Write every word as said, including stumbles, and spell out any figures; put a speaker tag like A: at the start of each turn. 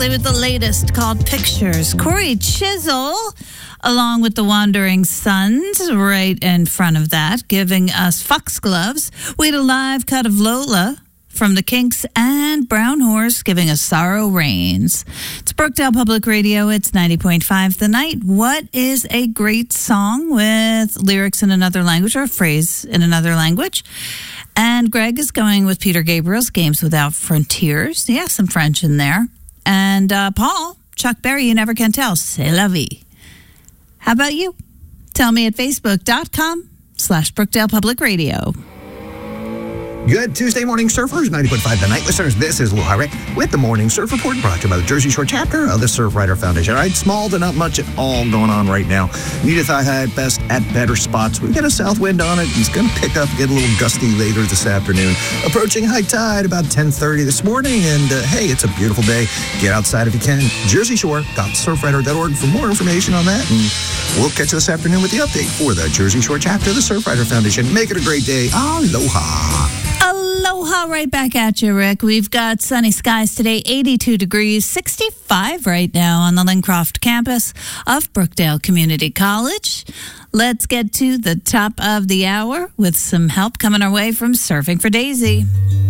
A: Presley with the latest called Pictures. Corey Chisel, along with the Wandering Sons, right in front of that, giving us Foxgloves. We had a live cut of Lola from the Kinks, and Brown Horse giving us Sorrow Reigns. It's Brookdale Public Radio. It's ninety point five The Night. What is a great song with lyrics in another language or a phrase in another language? And Greg is going with Peter Gabriel's Games Without Frontiers. Yeah, some French in there. And uh, Paul, Chuck Berry, You Never Can Tell, C'est la vie. How about you? Tell me at facebook.com slash Brookdale Public Radio.
B: Good Tuesday morning, surfers. ninety point five The Night listeners. This is Lou Hyrek with the Morning Surf Report, brought to you by the Jersey Shore chapter of the Surfrider Foundation. All right, small to not much at all going on right now. Needed high high at best at better spots. We've got a south wind on it. It's going to pick up, get a little gusty later this afternoon. Approaching high tide about ten thirty this morning. And uh, hey, it's a beautiful day. Get outside if you can. jersey shore dot surfrider dot org for more information on that. And we'll catch you this afternoon with the update for the Jersey Shore chapter of the Surfrider Foundation. Make it a great day. Aloha.
A: Aloha, right back at you, Rick. We've got sunny skies today, eighty-two degrees, sixty-five right now on the Lincroft campus of Brookdale Community College. Let's get to the top of the hour with some help coming our way from Surfing for Daisy.